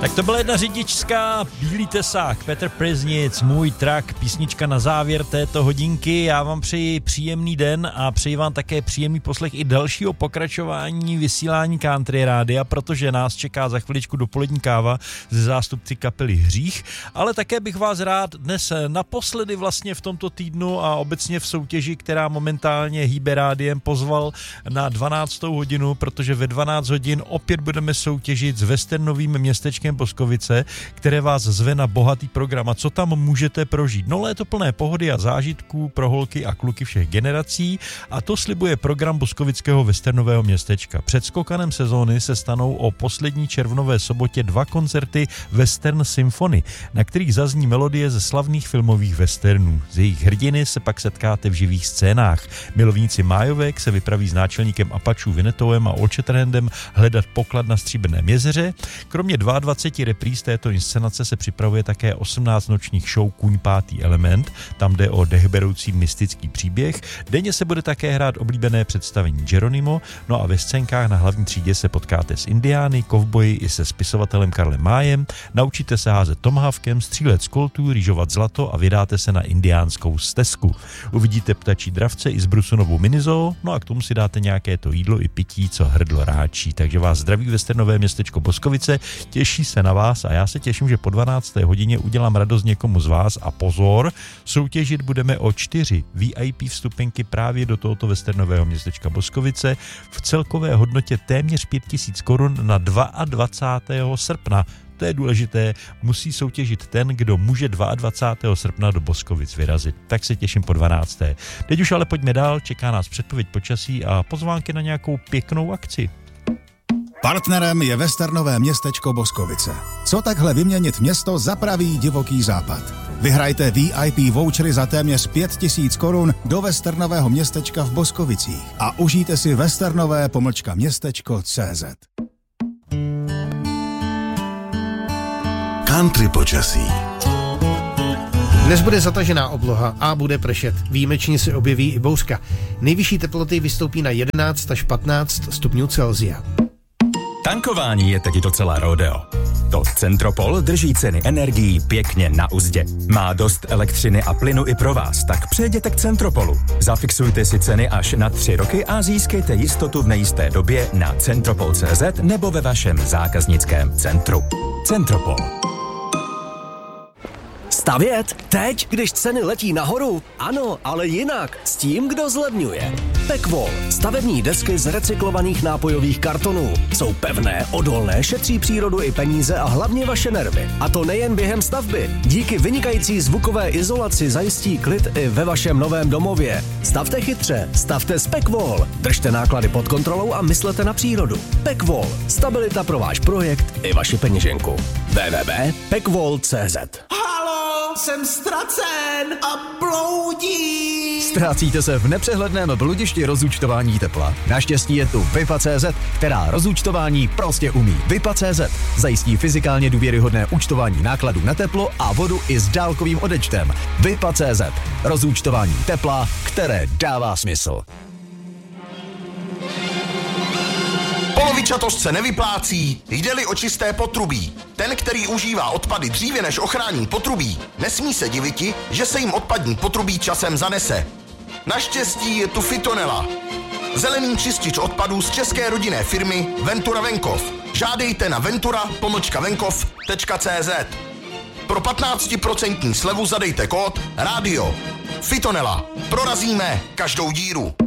Tak to byla jedna řidičská, Bílý tesák, Petr Preznic, můj trak, písnička na závěr této hodinky. Já vám přeji příjemný den a přeji vám také příjemný poslech i dalšího pokračování vysílání Country Rádia, protože nás čeká za chviličku dopolední káva ze zástupci kapely Hřích, ale také bych vás rád dnes naposledy vlastně v tomto týdnu a obecně v soutěži, která momentálně hýbe rádiem, pozval na 12. hodinu, protože ve 12 hodin opět budeme soutěžit s westernovým městečkem Boskovice, které vás zve na bohatý program. A co tam můžete prožít? No, léto plné pohody a zážitků pro holky a kluky všech generací, a to slibuje program boskovického westernového městečka. Před skokanem sezóny se stanou o poslední červnové sobotě 2 koncerty Western Symphony, na kterých zazní melodie ze slavných filmových westernů. Z jejich hrdiny se pak setkáte v živých scénách. Milovníci májovek se vypraví s náčelníkem Apačů Vinetovem a Old Shatterhandem hledat poklad na Stříbrném jezeře. Kromě 22 repríz této inscenace se připravuje také 18 nočních show Kůň pátý element, tam jde o dechberoucí mystický příběh. Denně se bude také hrát oblíbené představení Geronimo, no a ve scénkách na hlavní třídě se potkáte s indiány, kovboji i se spisovatelem Karlem Májem, naučíte se házet tomahawkem, střílet z koltů, rýžovat zlato a vydáte se na indiánskou stezku. Uvidíte ptačí dravce i zbrusunovou minizoo, no a k tomu si dáte nějaké to jídlo i pití, co hrdlo ráčí. Takže vás zdraví westernové městečko Boskovice, těší se na vás a já se těším, že po 12. hodině udělám radost někomu z vás a pozor, soutěžit budeme o 4 VIP vstupenky právě do tohoto westernového městečka Boskovice v celkové hodnotě téměř 5000 korun na 22. srpna. To je důležité, musí soutěžit ten, kdo může 22. srpna do Boskovic vyrazit. Tak se těším po 12. Teď už ale pojďme dál, čeká nás předpověď počasí a pozvánky na nějakou pěknou akci. Partnerem je westernové městečko Boskovice. Co takhle vyměnit město za pravý divoký západ? Vyhrajte VIP vouchery za téměř 5000 korun do westernového městečka v Boskovicích a užijte si westernové-městečko.cz. Country počasí. Dnes bude zatažená obloha a bude pršet. Výjimečně se objeví i bouřka. Nejvyšší teploty vystoupí na 11 až 15 stupňů Celsia. Tankování je teď docela rodeo. To Centropol drží ceny energií pěkně na uzdě. Má dost elektřiny a plynu i pro vás, tak přejděte k Centropolu. Zafixujte si ceny až na 3 roky a získejte jistotu v nejisté době na centropol.cz nebo ve vašem zákaznickém centru. Centropol. Stavět? Teď, když ceny letí nahoru? Ano, ale jinak. S tím, kdo zlevňuje. Pekvol. Stavební desky z recyklovaných nápojových kartonů. Jsou pevné, odolné, šetří přírodu i peníze a hlavně vaše nervy. A to nejen během stavby. Díky vynikající zvukové izolaci zajistí klid i ve vašem novém domově. Stavte chytře, stavte s Pekvol. Držte náklady pod kontrolou a myslete na přírodu. Pekvol. Stabilita pro váš projekt i vaši peněženku. www.pekvol.cz. Jsem ztracen a bloudím. Ztrácíte se v nepřehledném bludišti rozúčtování tepla. Naštěstí je tu Vipa.cz, která rozúčtování prostě umí. Vipa.cz zajistí fyzikálně důvěryhodné účtování nákladů na teplo a vodu i s dálkovým odečtem. Vipa.cz. Rozúčtování tepla, které dává smysl. Polovičatost se nevyplácí, jde-li o čisté potrubí. Ten, který užívá odpady dříve než ochrání potrubí, nesmí se diviti, že se jim odpadní potrubí časem zanese. Naštěstí je tu Fitonela. Zelený čistič odpadů z české rodinné firmy Ventura Venkov. Žádejte na ventura-venkov.cz. Pro 15% slevu zadejte kód RÁDIO. Fitonela. Prorazíme každou díru.